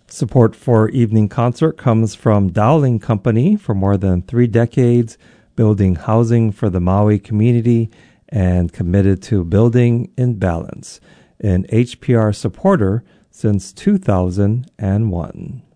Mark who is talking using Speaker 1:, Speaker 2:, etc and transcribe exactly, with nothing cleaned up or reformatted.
Speaker 1: Support for Evening Concert comes from Dowling Company for more than three decades, building housing for the Maui community and committed to building in balance. An H P R supporter since two thousand one.